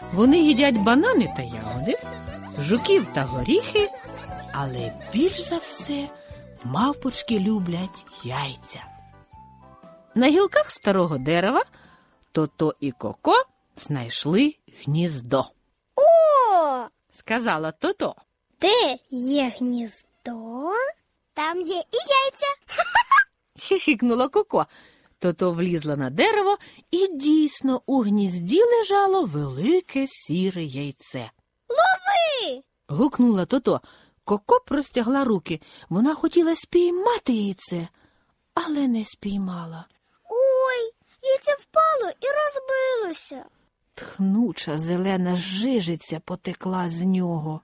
Вони їдять банани та ягоди, жуків та горіхи, але більш за все мавпочки люблять яйця. На гілках старого дерева Тото і Коко знайшли гніздо. О! Сказала Тото. Де є гніздо? Там є і яйця. Хихикнула Коко. Тото влізла на дерево, і дійсно у гнізді лежало велике сіре яйце. Лови! Гукнула Тото. Коко простягла руки. Вона хотіла спіймати яйце, але не спіймала. Ой, яйце впало і розбилося. Тхнуча зелена жижиця потекла з нього.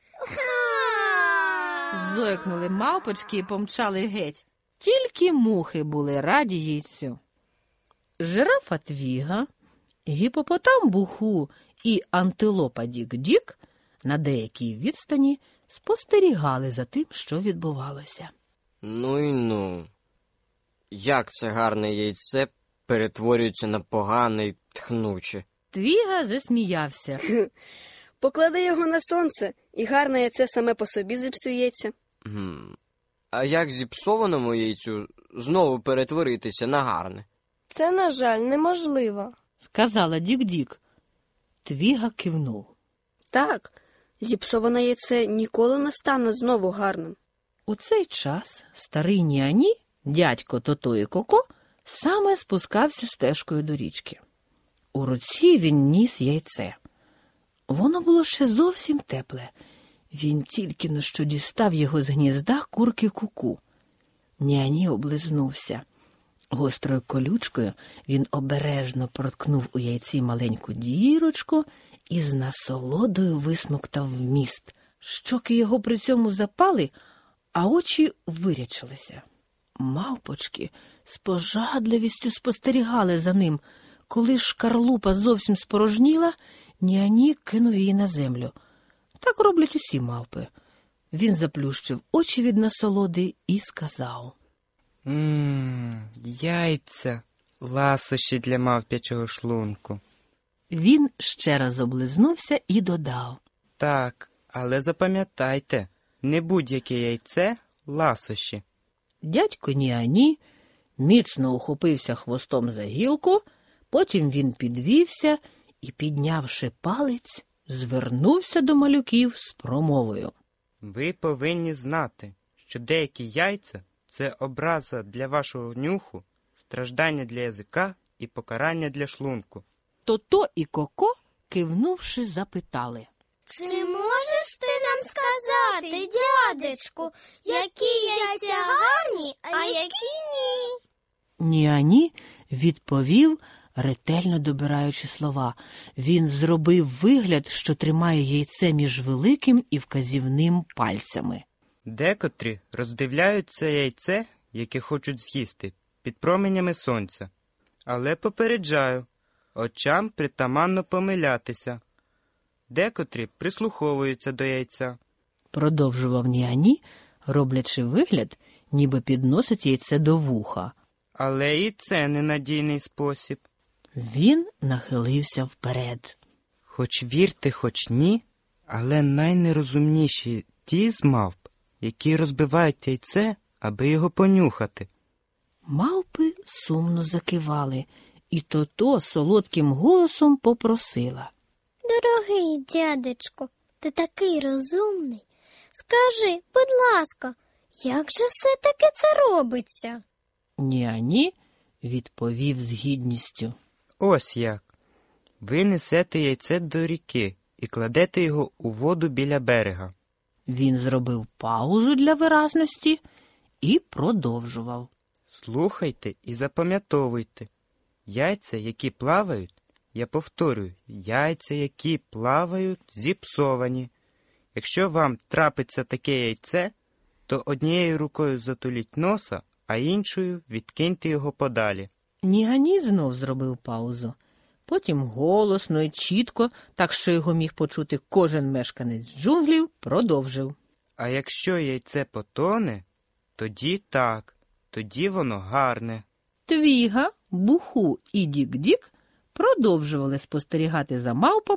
Зойкнули мавпочки і помчали геть. Тільки мухи були раді яйцю. Жирафа Твіга, гіпопотам Буху і антилопа Дік-Дік на деякій відстані спостерігали за тим, що відбувалося. Ну й ну. Як це гарне яйце перетворюється на погане й тхнуче? Твіга засміявся. Поклади його на сонце, і гарне яйце саме по собі зіпсується. А як зіпсованому яйцю знову перетворитися на гарне? Це, на жаль, неможливо. Сказала Дік-Дік. Твіга кивнув. Так, зіпсоване яйце ніколи не стане знову гарним. У цей час старий Ніані, дядько Тото і Коко, саме спускався стежкою до річки. У руці він ніс яйце. Воно було ще зовсім тепле. Він тільки на що дістав його з гнізда курки Ку-Ку. Ніані облизнувся. Гострою колючкою він обережно проткнув у яйці маленьку дірочку і з насолодою висмоктав вміст. Щоки його при цьому запали, а очі вирячилися. Мавпочки з пожадливістю спостерігали за ним. Коли шкарлупа зовсім спорожніла, Ніані кинув її на землю. Так роблять усі мавпи. Він заплющив очі від насолоди і сказав. Яйця, ласощі для мавпячого шлунку. Він ще раз облизнувся і додав. Так, але запам'ятайте, не будь-яке яйце – ласощі. Дядько Ніані міцно ухопився хвостом за гілку, потім він підвівся і, піднявши палець, звернувся до малюків з промовою. Ви повинні знати, що деякі яйця – це образа для вашого нюху, страждання для язика і покарання для шлунку. Тото і Коко, кивнувши, запитали. Чи можеш ти нам сказати, дядечку, які яйця гарні, а які ні? Ніані відповів, ретельно добираючи слова. Він зробив вигляд, що тримає яйце між великим і вказівним пальцями. Декотрі роздивляються яйце, яке хочуть з'їсти, під променями сонця. Але попереджаю, очам притаманно помилятися. Декотрі прислуховуються до яйця. Продовжував Ніані, роблячи вигляд, ніби підносить яйце до вуха. Але і це ненадійний спосіб. Він нахилився вперед. Хоч вірте, хоч ні, але найнерозумніші ті з мавп, які розбивають яйце, аби його понюхати. Мавпи сумно закивали, і Тото солодким голосом попросила. Дорогий дядечко, ти такий розумний. Скажи, будь ласка, як же все-таки це робиться? Ніані відповів з гідністю. Ось як. Ви несете яйце до ріки і кладете його у воду біля берега. Він зробив паузу для виразності і продовжував. Слухайте і запам'ятовуйте. Яйця, які плавають, я повторюю, яйця, які плавають, зіпсовані. Якщо вам трапиться таке яйце, то однією рукою затуліть носа, а іншою відкиньте його подалі. Ніані знов зробив паузу. Потім голосно і чітко, так що його міг почути кожен мешканець джунглів, продовжив. А якщо яйце потоне, тоді так, тоді воно гарне. Твіга, Буху і Дік-Дік продовжували спостерігати за мавпами,